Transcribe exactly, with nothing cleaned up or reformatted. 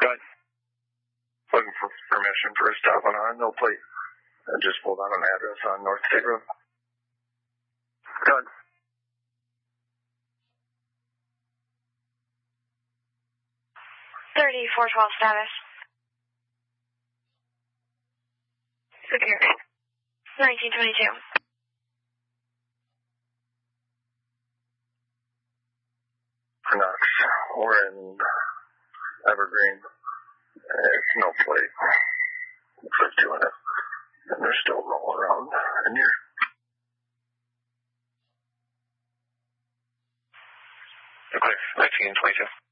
Go ahead. Looking for permission for a stop on a no plate. I just pulled on an address on North State Road. Go ahead. thirty-four twelve status. Superior. nineteen twenty-two. Knox. We're in Evergreen. It's no plate. Looks like two in it. And they're still rolling around in here. You're clear. nineteen twenty-two.